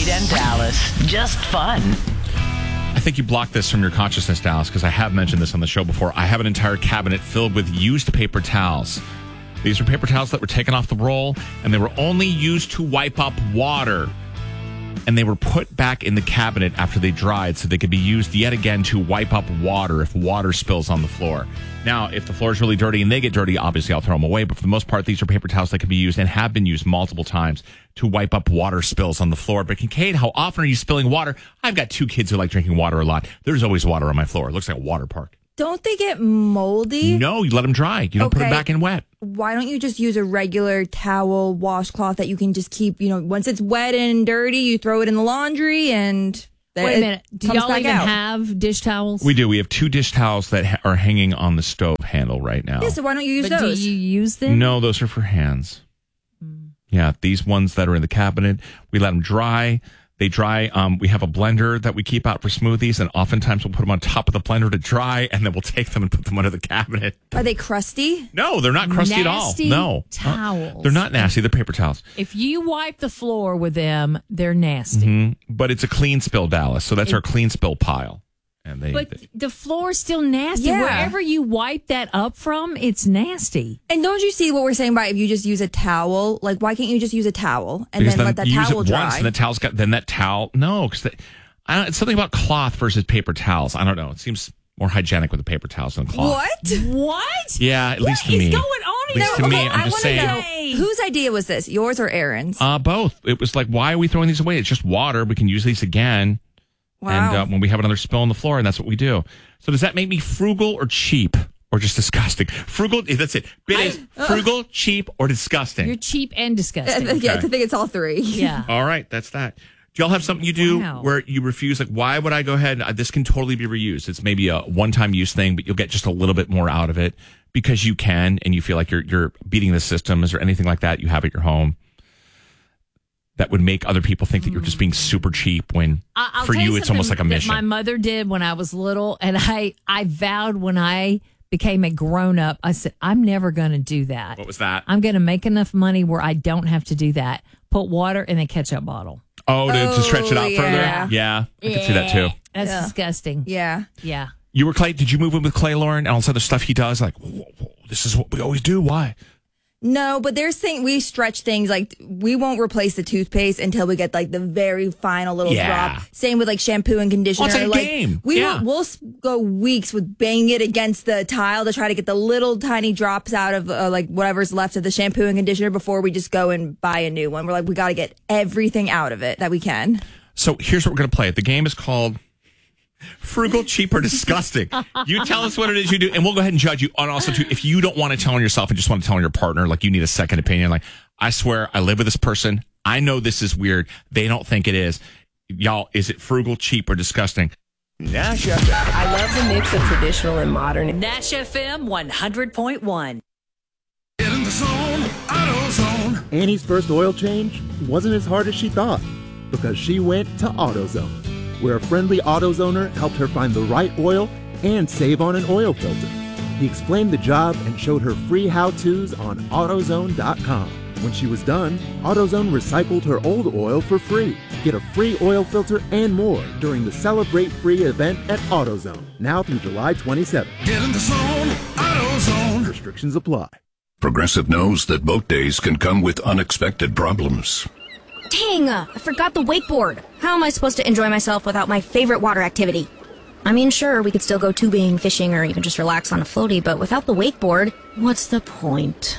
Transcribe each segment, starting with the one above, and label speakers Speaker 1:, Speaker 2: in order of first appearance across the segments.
Speaker 1: Reed and Dallas. Just fun.
Speaker 2: I think you blocked this from your consciousness, Dallas, because I have mentioned this on the show before. I have an entire cabinet filled with used paper towels. These are paper towels that were taken off the roll, and they were only used to wipe up water. And they were put back in the cabinet after they dried so they could be used yet again to wipe up water if water spills on the floor. Now, if the floor is really dirty and they get dirty, obviously I'll throw them away. But for the most part, these are paper towels that can be used and have been used multiple times to wipe up water spills on the floor. But Kincaid, how often are you spilling water? I've got 2 kids who like drinking water a lot. There's always water on my floor. It looks like a water park.
Speaker 3: Don't they get moldy?
Speaker 2: No, you let them dry. You don't put them back in wet.
Speaker 3: Why don't you just use a regular towel washcloth that you can just keep, once it's wet and dirty, you throw it in the laundry and...
Speaker 4: Wait a minute. Do y'all even have dish towels?
Speaker 2: We do. We have 2 dish towels that are hanging on the stove handle right now.
Speaker 3: Yeah, so why don't you use
Speaker 4: But
Speaker 3: those?
Speaker 4: do you use them?
Speaker 2: No, those are for hands. Yeah, these ones that are in the cabinet, we let them dry. They dry. We have a blender that we keep out for smoothies, and oftentimes we'll put them on top of the blender to dry, and then we'll take them and put them under the cabinet.
Speaker 3: Are they crusty?
Speaker 2: No, they're not crusty at all. No.
Speaker 4: Towels.
Speaker 2: They're not nasty. They're paper towels.
Speaker 4: If you wipe the floor with them, they're nasty.
Speaker 2: Mm-hmm. But it's a clean spill, Dallas. So that's our clean spill pile. And
Speaker 4: But the floor is still nasty.
Speaker 3: Yeah.
Speaker 4: Wherever you wipe that up from, it's nasty.
Speaker 3: And don't you see what we're saying about if you just use a towel? Like, why can't you just use a towel and
Speaker 2: because
Speaker 3: then let that
Speaker 2: you use
Speaker 3: towel
Speaker 2: it
Speaker 3: dry?
Speaker 2: once and the towel's got, then that towel, no, because it's something about cloth versus paper towels. I don't know. It seems more hygienic with the paper towels than cloth.
Speaker 4: What?
Speaker 2: Yeah, at least to
Speaker 4: What
Speaker 2: me.
Speaker 4: is going on
Speaker 2: At least to me, I'm just saying.
Speaker 3: Know, whose idea was this? Yours or Aaron's?
Speaker 2: Both. It was like, why are we throwing these away? It's just water. We can use these again.
Speaker 3: Wow.
Speaker 2: And when we have another spill on the floor, and that's what we do. So does that make me frugal or cheap or just disgusting? Frugal, that's it. Bit is frugal, cheap, or disgusting.
Speaker 4: You're cheap and disgusting.
Speaker 3: Yeah, I think it's all 3.
Speaker 4: Yeah.
Speaker 2: All right, that's that. Do y'all have something you do where you refuse? Like, why would I go ahead? This can totally be reused. It's maybe a one-time use thing, but you'll get just a little bit more out of it because you can, and you feel like you're beating the system. Is there anything like that you have at your home that would make other people think that you're just being super cheap when
Speaker 4: I'll
Speaker 2: for
Speaker 4: tell
Speaker 2: you it's almost like a mission?
Speaker 4: My mother did when I was little, and I vowed when I became a grown-up, I said, I'm never going to do that.
Speaker 2: What was that?
Speaker 4: I'm going to make enough money where I don't have to do that. Put water in a ketchup bottle.
Speaker 2: Oh, to stretch it out
Speaker 3: yeah.
Speaker 2: further? Yeah, I can see that too.
Speaker 4: That's disgusting.
Speaker 3: Yeah.
Speaker 4: Yeah.
Speaker 2: You were Clay. Did you move in with Clay, Lauren, and all this other stuff he does? Like, whoa, this is what we always do. Why?
Speaker 3: No, but there's we stretch things like we won't replace the toothpaste until we get like the very final little drop. Same with like shampoo and conditioner.
Speaker 2: Well, it's like a game.
Speaker 3: We'll go weeks with banging it against the tile to try to get the little tiny drops out of like whatever's left of the shampoo and conditioner before we just go and buy a new one. We're like, we got to get everything out of it that we can.
Speaker 2: So here's what we're going to play. The game is called Frugal, Cheap, or Disgusting. You tell us what it is you do, and we'll go ahead and judge you. And also, too, if you don't want to tell on yourself and just want to tell on your partner, like you need a second opinion, like, I swear I live with this person. I know this is weird. They don't think it is. Y'all, is it frugal, cheap, or disgusting?
Speaker 5: Nash FM. I love the mix of traditional and modern.
Speaker 1: Nash FM 100.1.
Speaker 6: Get in the zone, AutoZone.
Speaker 7: Annie's first oil change wasn't as hard as she thought because she went to AutoZone, where a friendly AutoZoner helped her find the right oil and save on an oil filter. He explained the job and showed her free how-tos on AutoZone.com. When she was done, AutoZone recycled her old oil for free. Get a free oil filter and more during the Celebrate Free event at AutoZone, now through July 27th.
Speaker 6: Get in the zone, AutoZone.
Speaker 7: Restrictions apply.
Speaker 8: Progressive knows that boat days can come with unexpected problems.
Speaker 9: Dang, I forgot the wakeboard. How am I supposed to enjoy myself without my favorite water activity? I mean, sure, we could still go tubing, fishing, or even just relax on a floaty, but without the wakeboard, what's the point?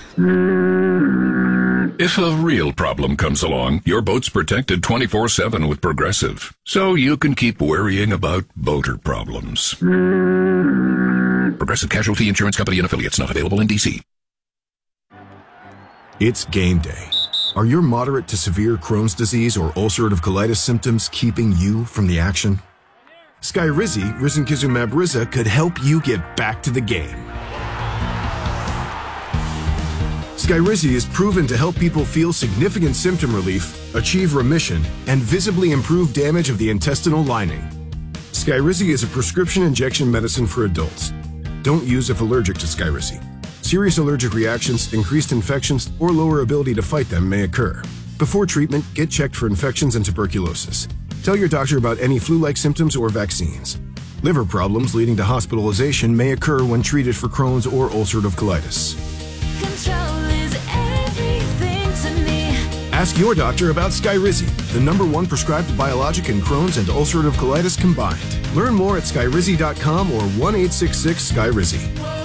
Speaker 8: If a real problem comes along, your boat's protected 24/7 with Progressive, so you can keep worrying about boater problems. Progressive Casualty Insurance Company and affiliates, not available in D.C.
Speaker 10: It's game day. Are your moderate to severe Crohn's disease or ulcerative colitis symptoms keeping you from the action? Skyrizi, risankizumab Riza, could help you get back to the game. Skyrizi is proven to help people feel significant symptom relief, achieve remission, and visibly improve damage of the intestinal lining. Skyrizi is a prescription injection medicine for adults. Don't use if allergic to Skyrizi. Serious allergic reactions, increased infections, or lower ability to fight them may occur. Before treatment, get checked for infections and tuberculosis. Tell your doctor about any flu-like symptoms or vaccines. Liver problems leading to hospitalization may occur when treated for Crohn's or ulcerative colitis.
Speaker 11: Control is everything to me.
Speaker 10: Ask your doctor about Skyrizi, the #1 prescribed biologic in Crohn's and ulcerative colitis combined. Learn more at skyrizi.com or 1-866-SKYRIZI.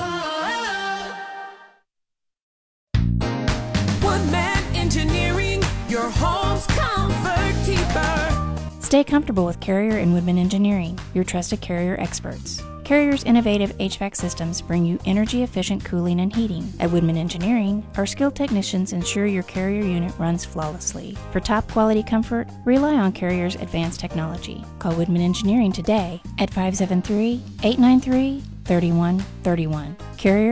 Speaker 11: Woodman Engineering, your home's comfort keeper.
Speaker 12: Stay comfortable with Carrier and Woodman Engineering, your trusted Carrier experts. Carrier's innovative HVAC systems bring you energy-efficient cooling and heating. At Woodman Engineering, our skilled technicians ensure your Carrier unit runs flawlessly. For top-quality comfort, rely on Carrier's advanced technology. Call Woodman Engineering today at 573-893-3131. Carrier